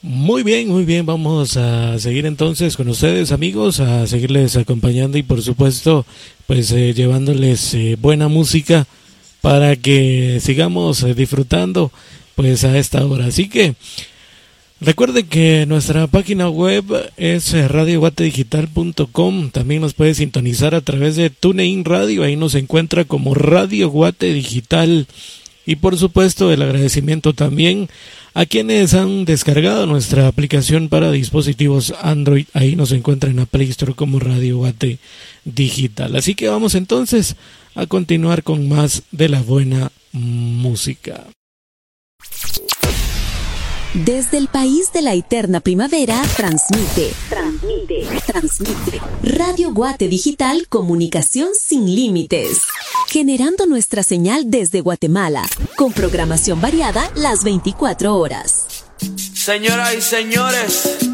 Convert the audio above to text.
Muy bien, vamos a seguir entonces con ustedes, amigos, a seguirles acompañando y por supuesto, pues llevándoles buena música para que sigamos disfrutando pues a esta hora. Así que recuerde que nuestra página web es radioguatedigital.com. También nos puede sintonizar a través de TuneIn Radio, ahí nos encuentra como Radio Guate Digital. Y por supuesto el agradecimiento también a quienes han descargado nuestra aplicación para dispositivos Android. Ahí nos encuentran en la Play Store como Radio Guate Digital. Así que vamos entonces a continuar con más de la buena música. Desde el país de la eterna primavera, transmite. Radio Guate Digital, comunicación sin límites. Generando nuestra señal desde Guatemala, con programación variada las 24 horas. Señoras y señores,